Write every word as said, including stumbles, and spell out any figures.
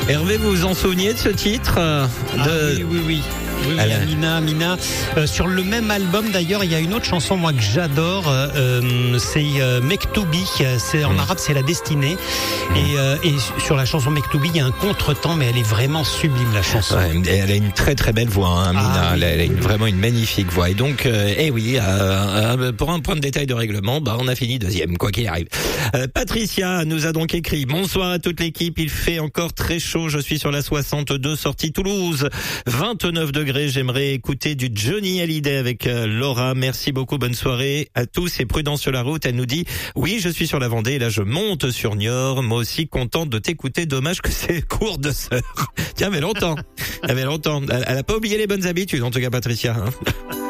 Hervé, vous vous en souveniez de ce titre euh, de... Ah, oui, oui, oui. Oui, oui, Alors... Amina, Amina. Euh, sur le même album, d'ailleurs, il y a une autre chanson, moi, que j'adore. Euh, c'est euh, Mektoubi. C'est, en mmh. arabe, c'est la destinée. Mmh. Et, euh, et sur la chanson Mektoubi, il y a un contretemps, mais elle est vraiment sublime, la chanson. Ouais, elle a une très très belle voix, hein, Amina. Ah, oui, elle a une, oui. vraiment une magnifique voix. Et donc, euh, eh oui, euh, euh, pour un point de détail de règlement, bah, on a fini deuxième, quoi qu'il arrive. Euh, Patricia nous a donc écrit: bonsoir à toute l'équipe, il fait encore très chaud, je suis sur la soixante-deux, sortie Toulouse, vingt-neuf degrés. J'aimerais écouter du Johnny Hallyday avec euh, Laura. Merci beaucoup, bonne soirée à tous et prudence sur la route. Elle nous dit: oui, je suis sur la Vendée et là je monte sur Niort. Moi aussi contente de t'écouter, dommage que c'est court de sœur. Tiens, mais longtemps. Elle avait longtemps. Elle, elle a pas oublié les bonnes habitudes, en tout cas, Patricia. Hein.